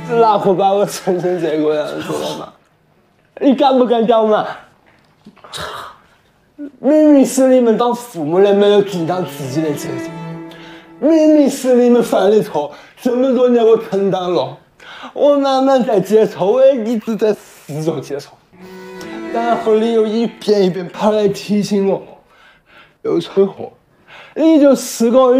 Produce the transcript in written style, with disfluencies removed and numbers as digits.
老婆把我生成这个样子了嘛？你敢不敢讲嘛？明明是你们当父母的没有尽到自己的责任，明明是你们犯的错，这么多年我承担了，我慢慢在接受，我也一直在试着接受，然后你又一遍一遍跑来提醒我，刘春鹤，你就是个